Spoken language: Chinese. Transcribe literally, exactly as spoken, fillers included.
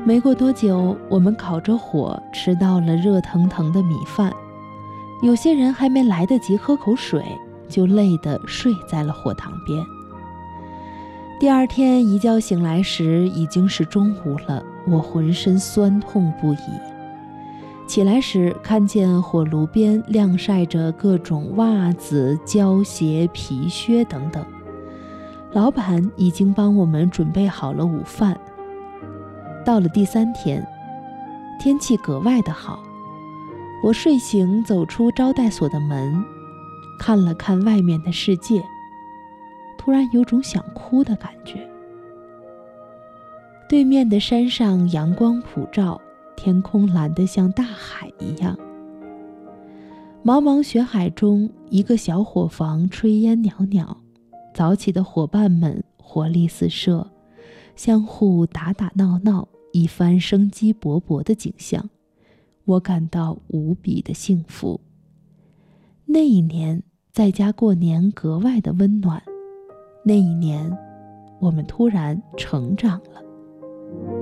没过多久，我们烤着火吃到了热腾腾的米饭，有些人还没来得及喝口水，就累得睡在了火塘边。第二天一觉醒来时已经是中午了，我浑身酸痛不已。起来时看见火炉边晾晒着各种袜子、胶鞋、皮靴等等，老板已经帮我们准备好了午饭。到了第三天，天气格外的好，我睡醒走出招待所的门，看了看外面的世界，突然有种想哭的感觉。对面的山上阳光普照，天空蓝得像大海一样。茫茫雪海中，一个小伙房炊烟袅袅，早起的伙伴们活力四射，相互打打闹闹，一番生机勃勃的景象，我感到无比的幸福。那一年在家过年格外的温暖，那一年我们突然成长了。